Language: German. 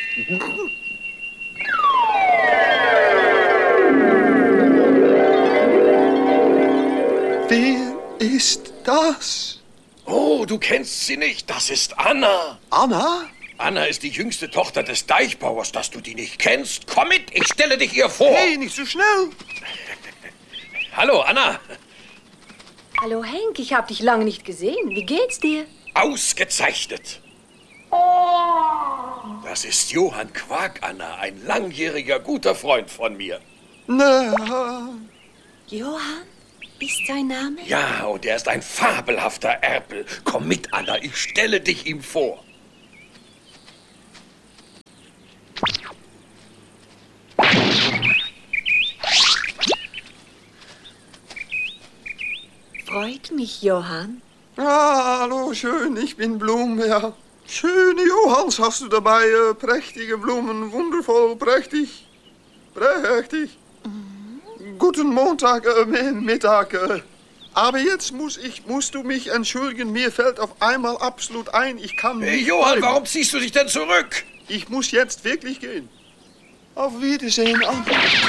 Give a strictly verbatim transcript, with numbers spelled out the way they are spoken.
Wer ist das? Oh, du kennst sie nicht. Das ist Anna. Anna? Anna ist die jüngste Tochter des Deichbauers. Dass du die nicht kennst, komm mit, ich stelle dich ihr vor. Hey, nicht so schnell. Hallo, Anna. Hallo Henk, ich habe dich lange nicht gesehen. Wie geht's dir? Ausgezeichnet. Das ist Johann Quark, Anna, ein langjähriger guter Freund von mir. Na, Johann ist sein Name? Ja, und er ist ein fabelhafter Erpel. Komm mit, Anna, ich stelle dich ihm vor. Freut mich, Johann. ah, hallo, schön, ich bin Blum, ja. Schöne Johanns hast du dabei, äh, prächtige Blumen, wundervoll, prächtig, prächtig. Mhm. Guten Montag, äh, Mittag. Äh. Aber jetzt muss ich, musst du mich entschuldigen, mir fällt auf einmal absolut ein, ich kann Hey, nicht Johann, bleiben. warum ziehst du dich denn zurück? Ich muss jetzt wirklich gehen. Auf Wiedersehen, Anna.